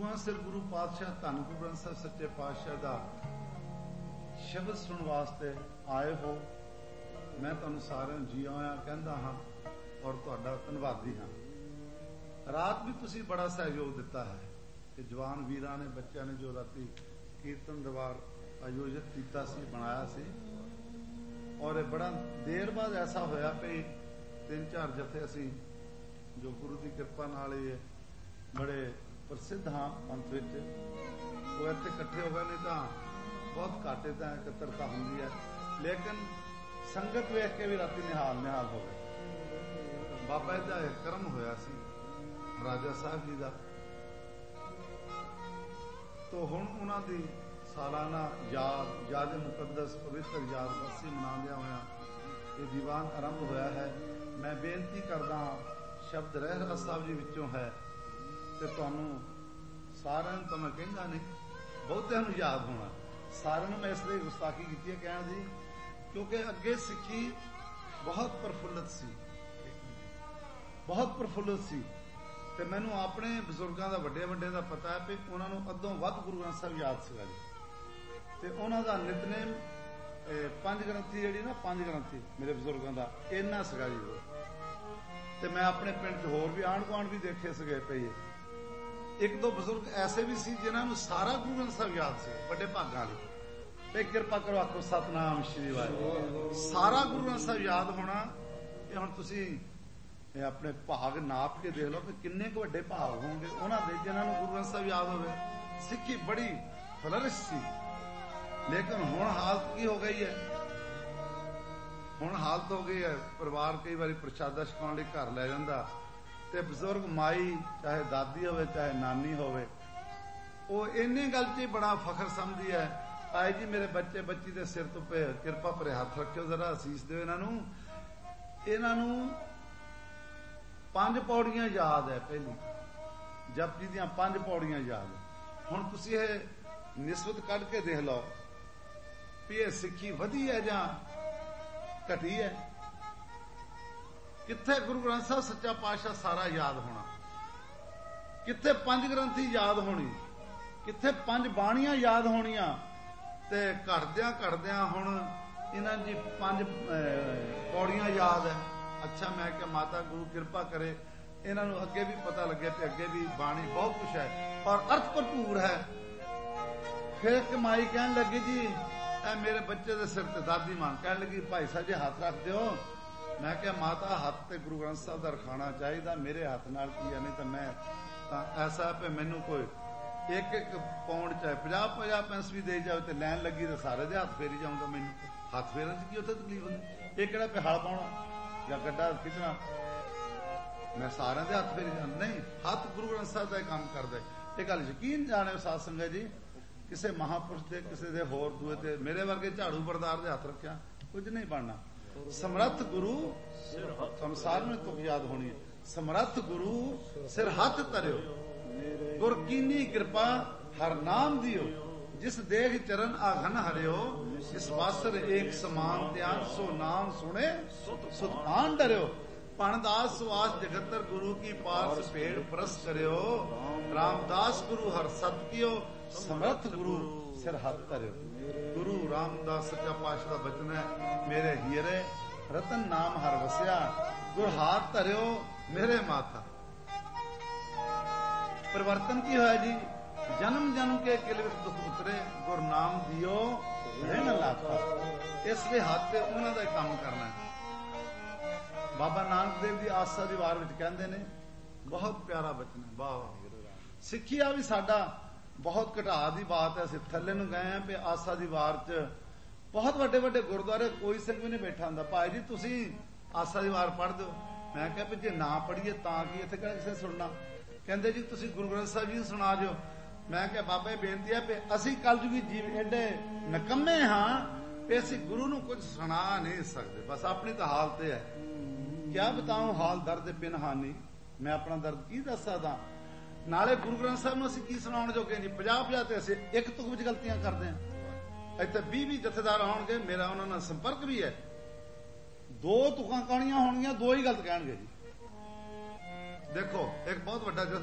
ਸਮਾਂ ਸਿਰ ਗੁਰੂ ਪਾਤਸ਼ਾਹ ਧੰਨ ਗੁਰੂ ਗ੍ਰੰਥ ਸਾਹਿਬ ਸੱਚੇ ਪਾਤਸ਼ਾਹ ਦਾ ਸ਼ਬਦ ਸੁਣਨ ਵਾਸਤੇ ਆਏ ਹੋ। ਮੈਂ ਤੁਹਾਨੂੰ ਸਾਰਿਆਂ ਨੂੰ ਜੀ ਆਇਆਂ ਕਹਿੰਦਾ ਹਾਂ ਔਰ ਤੁਹਾਡਾ ਧੰਨਵਾਦੀ ਹਾਂ। ਰਾਤ ਵੀ ਤੁਸੀਂ ਬੜਾ ਸਹਿਯੋਗ ਦਿੱਤਾ ਹੈ ਕਿ ਜਵਾਨ ਵੀਰਾਂ ਨੇ, ਬੱਚਿਆਂ ਨੇ ਜੋ ਰਾਤੀ ਕੀਰਤਨ ਦਰਬਾਰ ਆਯੋਜਿਤ ਕੀਤਾ ਸੀ, ਬਣਾਇਆ ਸੀ, ਔਰ ਇਹ ਬੜਾ ਦੇਰ ਬਾਅਦ ਐਸਾ ਹੋਇਆ ਕਿ 3-4 ਜਥੇ ਅਸੀਂ ਜੋ ਗੁਰੂ ਦੀ ਕਿਰਪਾ ਨਾਲ ਹੀ ਬੜੇ ਪ੍ਰਸਿੱਧ ਹਾਂ ਪੰਥ ਵਿੱਚ, ਉਹ ਇੱਥੇ ਇਕੱਠੇ ਹੋ ਗਏ। ਨਹੀਂ ਤਾਂ ਬਹੁਤ ਘਾਟੇ ਤਾਂ ਇਕੱਤਰਤਾ ਹੁੰਦੀ ਹੈ, ਲੇਕਿਨ ਸੰਗਤ ਵੇਖ ਕੇ ਵੀ ਰਾਤੀ ਨਿਹਾਲ ਹੋ ਗਏ। ਬਾਬਾ ਜੀ ਦਾ ਕਰਮ ਹੋਇਆ ਸੀ ਰਾਜਾ ਸਾਹਿਬ ਜੀ ਦਾ, तो ਹੁਣ ਉਹਨਾਂ ਦੀ ਸਾਲਾਨਾ ਯਾਦ ਮੁਕੱਦਸ ਪਵਿੱਤਰ ਯਾਦ ਵਰਸੀ ਮਨਾਉਂਦਿਆਂ ਹੋਇਆ ਇਹ ਦੀਵਾਨ ਆਰੰਭ ਹੋਇਆ ਹੈ। ਮੈਂ ਬੇਨਤੀ ਕਰਦਾ ਹਾਂ, ਸ਼ਬਦ ਰਹਿਰਾਸ ਸਾਹਿਬ ਜੀ ਵਿੱਚੋਂ ਹੈ ਤੇ ਤੁਹਾਨੂੰ ਸਾਰਿਆਂ ਨੂੰ ਤਾਂ ਮੈਂ ਕਹਿੰਦਾ ਨਹੀਂ, ਬਹੁਤਿਆਂ ਨੂੰ ਯਾਦ ਹੋਣਾ। ਸਾਰਿਆਂ ਨੂੰ ਮੈਂ ਇਸ ਲਈ ਗੁਸਤਾਖੀ ਕੀਤੀ ਹੈ ਕਹਿਣ ਦੀ, ਕਿਉਂਕਿ ਅੱਗੇ ਸਿੱਖੀ ਬਹੁਤ ਪ੍ਰਫੁੱਲਤ ਸੀ ਤੇ ਮੈਨੂੰ ਆਪਣੇ ਬਜ਼ੁਰਗਾਂ ਦਾ, ਵੱਡੇ ਦਾ ਪਤਾ ਹੈ ਕਿ ਉਹਨਾਂ ਨੂੰ ਅੱਧੋਂ ਵੱਧ ਗੁਰੂ ਗ੍ਰੰਥ ਸਾਹਿਬ ਯਾਦ ਸੀਗਾ ਜੀ। ਤੇ ਉਹਨਾਂ ਦਾ ਨਿਤਨੇਮ ਪੰਜ ਗ੍ਰੰਥੀ ਪੰਜ ਗ੍ਰੰਥੀ ਮੇਰੇ ਬਜ਼ੁਰਗਾਂ ਦਾ ਇੰਨਾ ਸੀਗਾ ਜੀ। ਤੇ ਮੈਂ ਆਪਣੇ ਪਿੰਡ 'ਚ ਹੋਰ ਵੀ ਆਂਢ ਗੁਆਂਢ ਵੀ ਦੇਖੇ ਸੀਗੇ ਪਈ। 1-2 ਬਜ਼ੁਰਗ ਐਸੇ ਵੀ ਸੀ ਜਿਨ੍ਹਾਂ ਨੂੰ ਸਾਰਾ ਗੁਰੂ ਗ੍ਰੰਥ ਸਾਹਿਬ ਯਾਦ ਸੀ, ਵੱਡੇ ਭਾਗਾਂ ਵਾਲੇ। ਤੇ ਕਿਰਪਾ ਕਰੋ ਆਖੋ ਸਤਨਾਮ ਸ਼੍ਰੀ ਵਾਹਿਗੁਰੂ। ਸਾਰਾ ਗੁਰੂ ਗ੍ਰੰਥ ਸਾਹਿਬ ਯਾਦ ਹੋਣਾ, ਇਹ ਹੁਣ ਤੁਸੀਂ ਇਹ ਆਪਣੇ ਭਾਗ ਨਾਪ ਕੇ ਦੇਖ ਲਓ ਕਿ ਕਿੰਨੇ ਕੁ ਵੱਡੇ ਭਾਗ ਹੋਣਗੇ ਉਹਨਾਂ ਦੇ ਜਿਨ੍ਹਾਂ ਨੂੰ ਗੁਰੂ ਗ੍ਰੰਥ ਸਾਹਿਬ ਯਾਦ ਹੋਵੇ। ਸਿੱਖੀ ਬੜੀ ਫਲਰਿਸ਼ ਸੀ, ਲੇਕਿਨ ਹੁਣ ਹਾਲਤ ਕੀ ਹੋ ਗਈ ਹੈ? ਹੁਣ ਹਾਲਤ ਹੋ ਗਈ ਹੈ, ਪਰਿਵਾਰ ਕਈ ਵਾਰੀ ਪ੍ਰਸ਼ਾਦਾ ਛਕਾਉਣ ਲਈ ਘਰ ਲੈ ਜਾਂਦਾ ਤੇ ਬਜ਼ੁਰਗ ਮਾਈ, ਚਾਹੇ ਦਾਦੀ ਹੋਵੇ ਚਾਹੇ ਨਾਨੀ ਹੋਵੇ, ਉਹ ਇੰਨੀ ਗੱਲ 'ਚ ਬੜਾ ਫਖਰ ਸਮਝਦੀ ਹੈ, ਆਏ ਜੀ ਮੇਰੇ ਬੱਚੇ ਬੱਚੀ ਦੇ ਸਿਰ ਤੋਂ ਕਿਰਪਾ ਭਰੇ ਹੱਥ ਰੱਖਿਓ, ਜ਼ਰਾ ਅਸੀਸ ਦਿਓ ਇਹਨਾਂ ਨੂੰ 5 ਪੌੜੀਆਂ ਯਾਦ ਹੈ। ਪਹਿਲੀ ਜਪਜੀ ਦੀਆਂ 5 ਪੌੜੀਆਂ ਯਾਦ ਹੈ। ਹੁਣ ਤੁਸੀਂ ਇਹ ਨਿਸਬਤ ਕੱਢ ਕੇ ਦੇਖ ਲਓ ਵੀ ਇਹ ਸਿੱਖੀ ਵਧੀ ਹੈ ਜਾਂ ਘਟੀ ਹੈ। ਕਿੱਥੇ ਗੁਰੂ ਗ੍ਰੰਥ ਸਾਹਿਬ ਸੱਚਾ ਪਾਤਸ਼ਾਹ ਸਾਰਾ ਯਾਦ ਹੋਣਾ, ਕਿੱਥੇ 5 ਗ੍ਰੰਥੀ ਯਾਦ ਹੋਣੀ, ਕਿੱਥੇ 5 ਬਾਣੀਆਂ ਯਾਦ ਹੋਣੀਆਂ। ਤੇ ਘੜਦਿਆਂ ਹੁਣ ਇਹਨਾਂ ਦੀ 5 ਪੌੜੀਆਂ ਯਾਦ ਹੈ। ਅੱਛਾ, ਮੈਂ ਕਿਹਾ ਮਾਤਾ ਗੁਰੂ ਕਿਰਪਾ ਕਰੇ ਇਹਨਾਂ ਨੂੰ ਅੱਗੇ ਵੀ ਪਤਾ ਲੱਗੇ ਤੇ ਅੱਗੇ ਵੀ ਬਾਣੀ ਬਹੁਤ ਕੁਛ ਹੈ ਔਰ ਅਰਥ ਭਰਪੂਰ ਹੈ। ਫਿਰ ਇੱਕ ਮਾਈ ਕਹਿਣ ਲੱਗੀ ਜੀ ਇਹ ਮੇਰੇ ਬੱਚੇ ਦੇ ਸਿਰ ਤੇ, ਦਾਦੀ ਮਾਂ ਕਹਿਣ ਲੱਗੀ ਭਾਈ ਸਾਹਿਬ ਜੀ ਹੱਥ ਰੱਖ ਦਿਓ। ਮੈਂ ਕਿਹਾ ਮਾਤਾ ਹੱਥ ਤੇ ਗੁਰੂ ਗ੍ਰੰਥ ਸਾਹਿਬ ਦਾ ਰਖਾਣਾ ਚਾਹੀਦਾ, ਮੇਰੇ ਹੱਥ ਨਾਲ ਕੀ ਹੈ, ਨਹੀਂ ਤਾਂ ਮੈਂ ਤਾਂ ਐਸਾ ਪੇ ਮੈਨੂੰ ਕੋਈ 1-1 ਪੌਂਡ ਚਾਹੇ 50 ਪੈਸੇ ਵੀ ਦੇ ਜਾਵੇ ਤੇ ਲੈਣ ਲੱਗੀ ਤੇ ਸਾਰੇ ਦੇ ਹੱਥ ਫੇਰੀ ਜਾਊਂਗਾ। ਮੈਨੂੰ ਹੱਥ ਫੇਰਨ 'ਚ ਕੀ ਉੱਥੇ ਤਕਲੀਫ ਹੁੰਦੀ? ਇਹ ਕਿਹੜਾ ਪਿਹਾਲ ਪਾਉਣਾ ਜਾਂ ਗੱਡਾ ਖਿੱਚਣਾ, ਮੈਂ ਸਾਰਿਆਂ ਦੇ ਹੱਥ ਫੇਰੀ ਜਾਂਦਾ ਨਹੀਂ। ਹੱਥ ਗੁਰੂ ਗ੍ਰੰਥ ਸਾਹਿਬ ਦਾ ਕੰਮ ਕਰਦਾ। ਇਹ ਗੱਲ ਯਕੀਨ ਜਾਣਿਓ ਸਾਧ ਸੰਗਤ ਜੀ, ਕਿਸੇ ਮਹਾਪੁਰਸ਼ ਦੇ, ਕਿਸੇ ਦੇ ਹੋਰ ਦੂਏ ਤੇ, ਮੇਰੇ ਵਰਗੇ ਝਾੜੂ ਬਰਦਾਰ ਦੇ ਹੱਥ ਰੱਖਿਆ ਕੁਝ ਨਹੀਂ ਬਣਨਾ। ਸਮਰੱਥ ਗੁਰੂ ਸੰਸਾਰ ਨੂੰ ਤੁਕ ਯਾਦ ਹੋਣੀ ਹੈ। ਸਮਰੱਥ ਗੁਰੂ ਸਿਰ ਹੱਥ ਧਰਿਓ, ਗੁਰ ਕੀਨੀ ਕਿਰਪਾ ਹਰ ਨਾਮ ਦਿਓ, ਜਿਸ ਦੇਖ ਚਰਨ ਆਘਨ ਹਰਿਓ, ਇਸ ਵਾਸਰ ਏਕ ਸਮਾਨ ਧਿਆਨ ਸੋ ਨਾਮ ਸੁਣੇ ਸੁਤਪਾਨ ਡਰਿਓ। ਪਣਦਾਸ ਸੁਆਸ ਜਗਤਰ ਗੁਰੂ ਕੀ ਪਾਸ ਭੇੜ ਪ੍ਰਸ ਕਰਿਓ, ਰਾਮਦਾਸ ਗੁਰੂ ਹਰ ਸਤ ਕੀਓ, ਸਮਰੱਥ ਗੁਰੂ ਸਿਰ ਹੱਥ ਧਰਿਓ। ਗੁਰੂ ਰਾਮਦਾਸ ਸੱਚਾ ਪਾਤਸ਼ਾਹ ਦਾ ਬਚਨ ਹੈ, ਮੇਰੇ ਹੀਰੇ ਰਤਨ ਨਾਮ ਹਰ ਵਸਿਆ, ਗੁਰ ਹਾਥ ਧਰਿਓ ਮੇਰੇ ਮਾਥਾ। ਪਰਿਵਰਤਨ ਕੀ ਹੋਇਆ ਜੀ? ਜਨਮ ਕੇ ਕਿਲ ਵਿੱਚ ਦੁੱਖ ਉਤਰੇ, ਗੁਰ ਨਾਮ ਦਿਓ ਰਹਿਣ ਲਾਖਾ। ਇਸ ਲਈ ਹੱਥ ਤੇ ਉਹਨਾਂ ਦਾ ਕੰਮ ਕਰਨਾ ਹੈ। ਬਾਬਾ ਨਾਨਕ ਦੇਵ ਜੀ ਆਸਾ ਦੀ ਵਾਰ ਵਿੱਚ ਕਹਿੰਦੇ ਨੇ, ਬਹੁਤ ਪਿਆਰਾ ਬਚਨ ਹੈ। ਵਾਹ ਵਾਹ। ਸਿੱਖੀ ਆ ਵੀ ਸਾਡਾ ਬਹੁਤ ਘਟਾ ਦੀ ਬਾਤ ਹੈ। ਅਸੀਂ ਥੱਲੇ ਨੂੰ ਗਏ ਹਾਂ ਵੀ ਆਸਾ ਦੀ ਵਾਰ 'ਚ ਬਹੁਤ ਵੱਡੇ ਗੁਰਦੁਆਰੇ ਕੋਈ ਸਿੰਘ ਵੀ ਨਹੀਂ ਬੈਠਾ ਹੁੰਦਾ, ਭਾਈ ਜੀ ਤੁਸੀਂ ਆਸਾ ਦੀ ਵਾਰ ਪੜ੍ਹ ਦਿਓ। ਮੈਂ ਕਿਹਾ ਵੀ ਜੇ ਨਾ ਪੜ੍ਹੀਏ ਤਾਂ ਕੀ, ਇੱਥੇ ਕਿਹੜਾ ਕਿਸੇ ਸੁਣਨਾ? ਕਹਿੰਦੇ ਜੀ ਤੁਸੀਂ ਗੁਰੂ ਗ੍ਰੰਥ ਸਾਹਿਬ ਜੀ ਸੁਣਾ ਦਿਓ। ਮੈਂ ਕਿਹਾ ਬਾਬਾ ਬੇਨਤੀ ਹੈ ਵੀ ਅਸੀਂ ਕਲਯੁਗੀ ਜੀਵ ਐਡੇ ਨਕੰਮੇ ਹਾਂ ਵੀ ਅਸੀਂ ਗੁਰੂ ਨੂੰ ਕੁਝ ਸੁਣਾ ਨਹੀਂ ਸਕਦੇ। ਬਸ ਆਪਣੀ ਤਾਂ ਹਾਲਤ ਇਹ ਹੈ, ਕਿਆ ਬਤਾਉਂ ਹਾਲ ਦਰਦ ਪਿਨਹਾਨੀ, ਮੈਂ ਆਪਣਾ ਦਰਦ ਕੀ ਦੱਸ ਸਕਦਾ। ਨਾਲੇ ਗੁਰੂ ਗ੍ਰੰਥ ਸਾਹਿਬ ਨੂੰ ਅਸੀਂ ਕੀ ਸੁਣਾਉਣ ਜੋਗੇ ਜੀ? 50 ਤੇ ਅਸੀਂ ਇੱਕ ਤੁਕ ਵਿੱਚ ਗਲਤੀਆਂ ਕਰਦੇ ਹਾਂ। ਇੱਥੇ 20 ਜਥੇਦਾਰ ਆਉਣਗੇ, ਮੇਰਾ ਉਹਨਾਂ ਨਾਲ ਸੰਪਰਕ ਵੀ ਹੈ, 2 ਤੁਕਾਂ ਕਹਾਣੀਆਂ ਹੋਣਗੀਆਂ, 2 ਹੀ ਗਲਤ ਕਹਿਣਗੇ ਜੀ। ਦੇਖੋ ਇੱਕ ਬਹੁਤ ਵੱਡਾ